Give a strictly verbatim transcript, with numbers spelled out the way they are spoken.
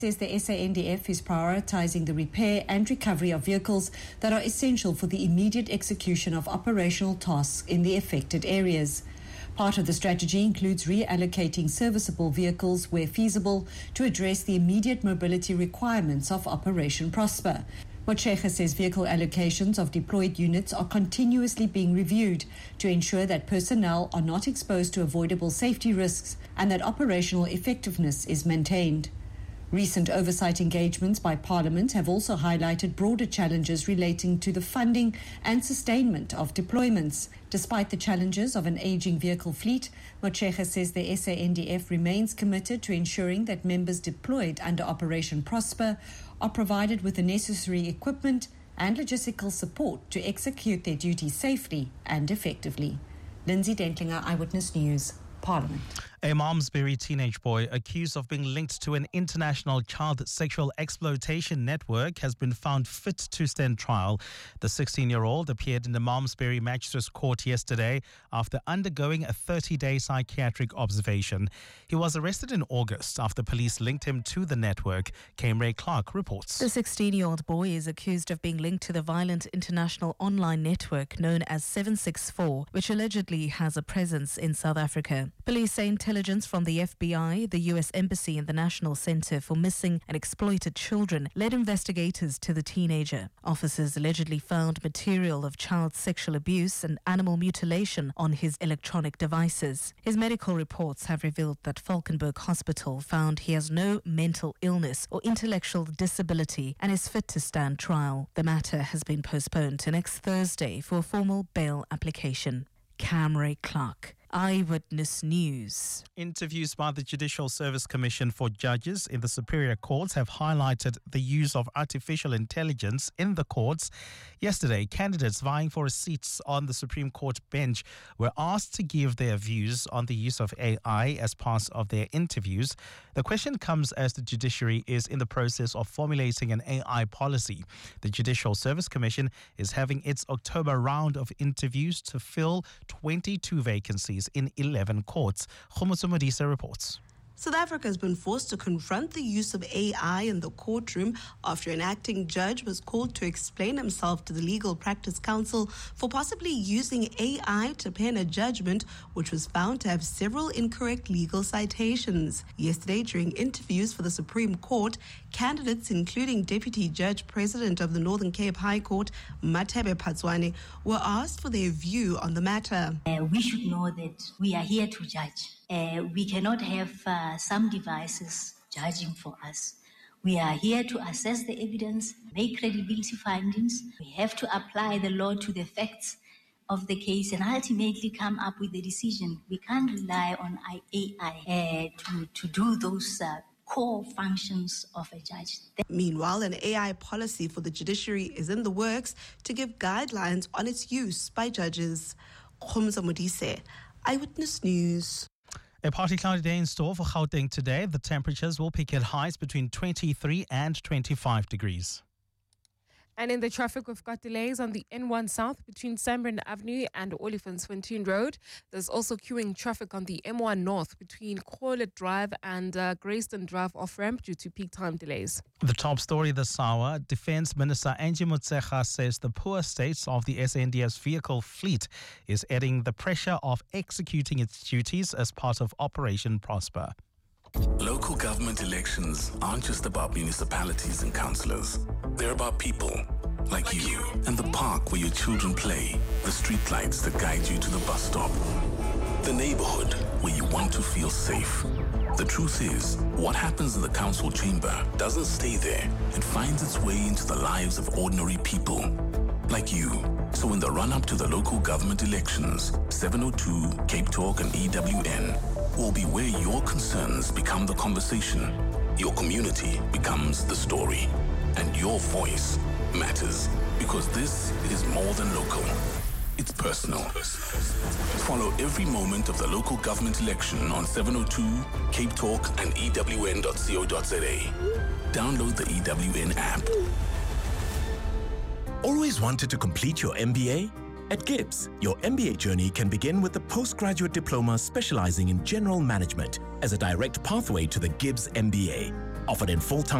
Says the S A N D F is prioritising the repair and recovery of vehicles that are essential for the immediate execution of operational tasks in the affected areas. Part of the strategy includes reallocating serviceable vehicles where feasible to address the immediate mobility requirements of Operation Prosper. Motshekga says vehicle allocations of deployed units are continuously being reviewed to ensure that personnel are not exposed to avoidable safety risks and that operational effectiveness is maintained. Recent oversight engagements by Parliament have also highlighted broader challenges relating to the funding and sustainment of deployments. Despite the challenges of an ageing vehicle fleet, Motshekga says the S A N D F remains committed to ensuring that members deployed under Operation Prosper are provided with the necessary equipment and logistical support to execute their duties safely and effectively. Lindsay Dentlinger, Eyewitness News, Parliament. A Malmesbury teenage boy accused of being linked to an international child sexual exploitation network has been found fit to stand trial. The sixteen-year-old appeared in the Malmesbury Magistrates Court yesterday after undergoing a thirty-day psychiatric observation. He was arrested in August after police linked him to the network. Kame Ray Clark reports. The sixteen-year-old boy is accused of being linked to the violent international online network known as seven six four, which allegedly has a presence in South Africa. Police say intelligence from the F B I, the U S Embassy and the National Center for Missing and Exploited Children led investigators to the teenager. Officers allegedly found material of child sexual abuse and animal mutilation on his electronic devices. His medical reports have revealed that Falkenberg Hospital found he has no mental illness or intellectual disability and is fit to stand trial. The matter has been postponed to next Thursday for a formal bail application. Kame Ray Clark, Eyewitness News. Interviews by the Judicial Service Commission for judges in the Superior Courts have highlighted the use of artificial intelligence in the courts. Yesterday, candidates vying for seats on the Supreme Court bench were asked to give their views on the use of A I as part of their interviews. The question comes as the judiciary is in the process of formulating an A I policy. The Judicial Service Commission is having its October round of interviews to fill twenty-two vacancies in eleven courts. Khomotso Modisa reports. South Africa has been forced to confront the use of A I in the courtroom after an acting judge was called to explain himself to the Legal Practice Council for possibly using A I to pen a judgment which was found to have several incorrect legal citations. Yesterday, during interviews for the Supreme Court, candidates including Deputy Judge President of the Northern Cape High Court, Mathebe Phatswane, were asked for their view on the matter. Uh, we should know that we are here to judge. Uh, we cannot have uh, some devices judging for us. We are here to assess the evidence, make credibility findings. We have to apply the law to the facts of the case and ultimately come up with a decision. We can't rely on A I uh, to, to do those uh, core functions of a judge. Meanwhile, an A I policy for the judiciary is in the works to give guidelines on its use by judges. Khomotso Modise, Eyewitness News. A partly cloudy day in store for Gauteng today. The temperatures will peak at highs between twenty-three and twenty-five degrees. And in the traffic, we've got delays on the N one South between Sanborn Avenue and Olifantsfontein Road. There's also queuing traffic on the M one North between Corlett Drive and uh, Greyston Drive off-ramp due to peak time delays. The top story this hour, Defence Minister Angie Motshekga says the poor state of the S A N D F's vehicle fleet is adding the pressure of executing its duties as part of Operation Prosper. Local government elections aren't just about municipalities and councillors. They're about people like you and the park where your children play, the streetlights that guide you to the bus stop, the neighborhood where you want to feel safe. The truth is, what happens in the council chamber doesn't stay there. It finds its way into the lives of ordinary people like you. So in the run-up to the local government elections, seven oh two, Cape Talk and E W N will be where your concerns become the conversation, your community becomes the story, and your voice matters, because this is more than local. It's personal. Follow every moment of the local government election on seven oh two, Cape Talk and E W N dot co dot za. Download the E W N app. Always wanted to complete your M B A? At Gibbs, your M B A journey can begin with a postgraduate diploma specializing in general management as a direct pathway to the Gibbs M B A. Offered in full-time